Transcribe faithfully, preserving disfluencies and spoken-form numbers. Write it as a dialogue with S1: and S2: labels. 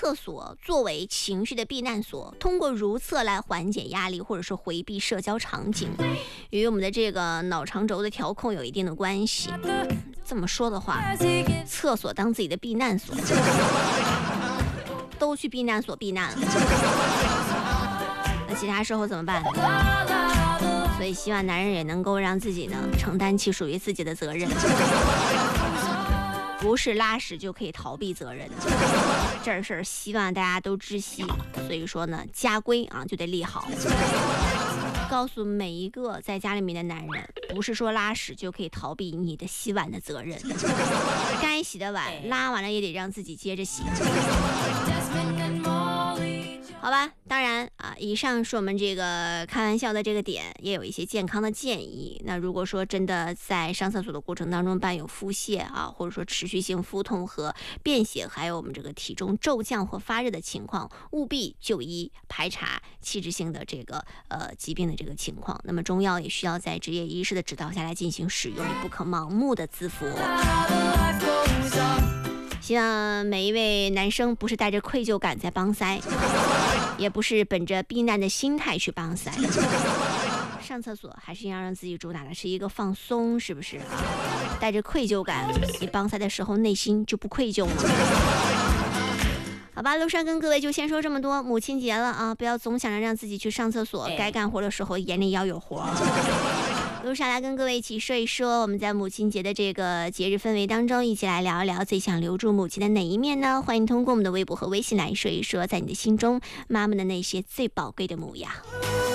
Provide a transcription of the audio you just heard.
S1: 厕所作为情绪的避难所，通过如厕来缓解压力，或者是回避社交场景，与我们的这个脑肠轴的调控有一定的关系。这么说的话，厕所当自己的避难所，都去避难所避难了，那其他时候怎么办？所以希望男人也能够让自己呢承担起属于自己的责任，不是拉屎就可以逃避责任，这事儿希望大家都知悉。所以说呢，家规啊就得立好，告诉每一个在家里面的男人，不是说拉屎就可以逃避你的洗碗的责任，该洗的碗拉完了也得让自己接着洗。好吧，当然啊，以上是我们这个开玩笑的这个点，也有一些健康的建议。那如果说真的在上厕所的过程当中伴有腹泻啊，或者说持续性腹痛和便血，还有我们这个体重骤降或发热的情况，务必就医排查器质性的这个呃疾病的这个情况。那么中药也需要在职业医师的指导下来进行使用，也不可盲目的自服。希望每一位男生不是带着愧疚感在帮塞，也不是本着避难的心态去帮塞。上厕所还是要让自己主打的是一个放松，是不是啊？带着愧疚感，你帮塞的时候内心就不愧疚吗？好吧，路上跟各位就先说这么多。母亲节了啊，不要总想着让自己去上厕所，该干活的时候眼里要有活。路上来跟各位一起说一说，我们在母亲节的这个节日氛围当中，一起来聊一聊最想留住母亲的哪一面呢？欢迎通过我们的微博和微信来说一说，在你的心中妈妈的那些最宝贵的模样。